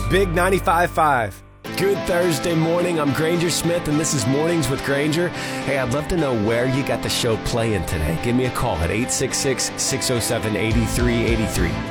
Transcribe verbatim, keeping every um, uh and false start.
Big ninety-five point five. Good Thursday morning. I'm Granger Smith, and this is Mornings with Granger. Hey, I'd love to know where you got the show playing today. Give me a call at eight six six, six oh seven, eight three eight three.